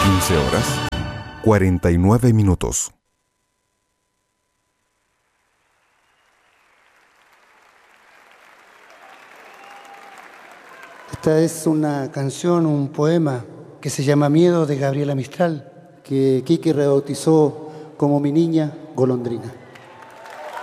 15:49. Esta es una canción, un poema que se llama Miedo, de Gabriela Mistral, que Quique rebautizó como Mi Niña Golondrina.